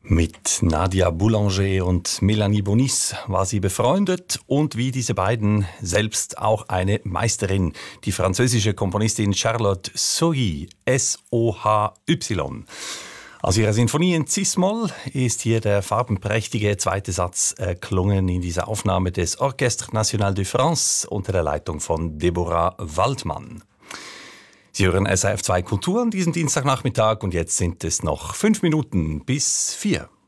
Mit Nadia Boulanger und Melanie Bonis war sie befreundet und wie diese beiden selbst auch eine Meisterin, die französische Komponistin Charlotte Sohy, S-O-H-Y. Aus ihrer Sinfonie in Cis-Moll ist hier der farbenprächtige zweite Satz erklungen in dieser Aufnahme des Orchestre National de France unter der Leitung von Deborah Waldmann. Sie hören SRF 2 Kultur an diesem Dienstagnachmittag und jetzt sind es noch 5 Minuten bis 4.